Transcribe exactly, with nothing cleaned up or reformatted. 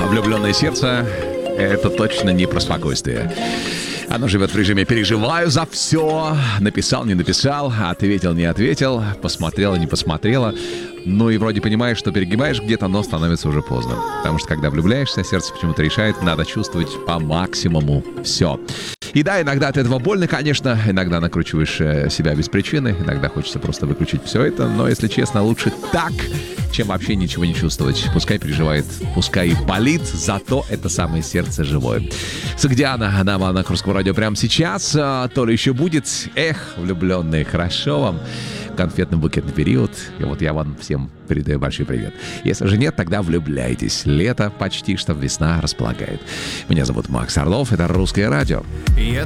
влюбленное сердце — это точно не про спокойствие. Оно живет в режиме «переживаю за все». Написал, не написал, ответил, не ответил, посмотрела, не посмотрела. Ну и вроде понимаешь, что перегибаешь где-то, но становится уже поздно. Потому что когда влюбляешься, сердце почему-то решает, надо чувствовать по максимуму все. И да, иногда от этого больно, конечно. Иногда накручиваешь себя без причины. Иногда хочется просто выключить все это. Но, если честно, лучше так, чем вообще ничего не чувствовать. Пускай переживает, пускай болит, зато это самое сердце живое. Сагдиана на волнах Русского радио прямо сейчас. То ли еще будет. Эх, влюбленные, хорошо вам. Конфетно-букетный период. И вот я вам всем передаю большой привет. Если же нет, тогда влюбляйтесь. Лето почти что весна располагает. Меня зовут Макс Орлов. Это Русское радио. Я